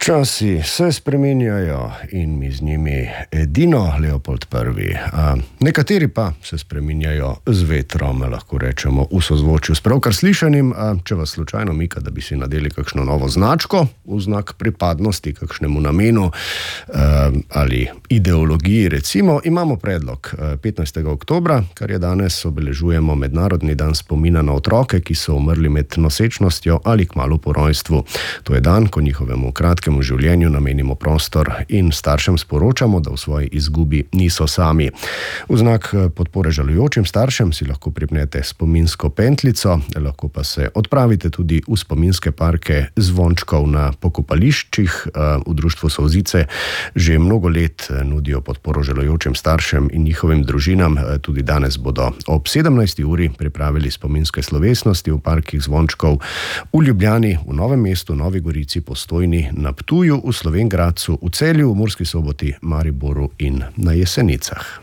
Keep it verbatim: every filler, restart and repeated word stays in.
Časi se spreminjajo in mi z njimi edino Leopold Prvi. A, nekateri pa se spreminjajo z vetrom, lahko rečemo, v sozvočju s pravkar slišanim. A, če vas slučajno mika, da bi si nadeli kakšno novo značko v znak pripadnosti kakšnemu namenu a, ali ideologiji, recimo, imamo predlog. petnajstega oktobra, kar je danes, obeležujemo Mednarodni dan spomina na otroke, ki so umrli med nosečnostjo ali kmalu po rojstvu. To je dan, ko njihovemu kratkemu v življenju namenimo prostor in staršem sporočamo, da v svoji izgubi niso sami. V znak podpore žalujočim staršem si lahko pripnete spominsko pentljico, lahko pa se odpravite tudi v spominske parke zvončkov na pokopališčih. V društvu Solzice že mnogo let nudijo podporo žalujočim staršem in njihovim družinam. Tudi danes bodo ob sedemnajsti uri pripravili spominske slovesnosti v parkih zvončkov v Ljubljani, v Novem mestu, Novi Gorici, Postojni, na Ptuju, v Slovenj Gradcu, v Celju, v Murski Soboti, Mariboru in na Jesenicah.